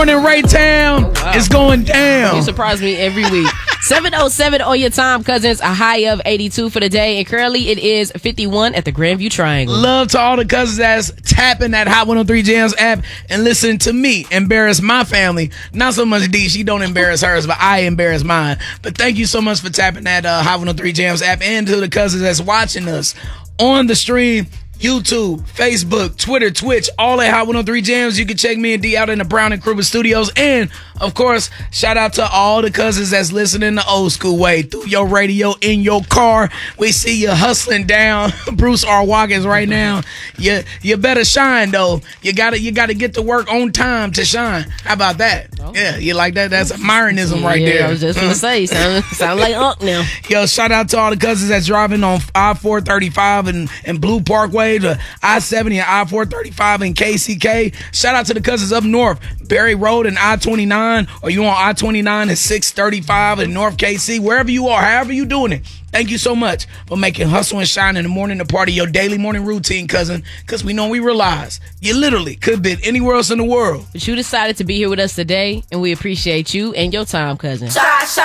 Morning Raytown is going down. You surprise me every week. 7:07 on your time, cousins. A high of 82 for the day, and currently it is 51 at the Grandview Triangle. Love to all the cousins that's tapping that Hot 103 Jams app and listening to me embarrass my family. Not so much D, she don't embarrass hers, but I embarrass mine. But thank you so much for tapping that Hot 103 Jams app, and to the cousins that's watching us on the stream. YouTube, Facebook, Twitter, Twitch, all at Hot 103 Jams. You can check me and D out in the Brown and Kruger studios. And, of course, shout out to all the cousins that's listening the old school way through your radio in your car. We see you hustling down Bruce R. Watkins right now. You better shine, though. You gotta get to work on time to shine. How about that? Oh. Yeah, you like that? That's a Myronism right there. I was just going to say, sound like Unc now. Yo, shout out to all the cousins that's driving on I-435 and Blue Parkway, to I-70 and I-435 and KCK. Shout out to the cousins up north, Berry Road and I-29, or you on I-29 and 635 in North KC, wherever you are, however you doing it. Thank you so much for making Hustle and Shine in the morning a part of your daily morning routine, cousin, because we realize you literally could be anywhere else in the world. But you decided to be here with us today, and we appreciate you and your time, cousin.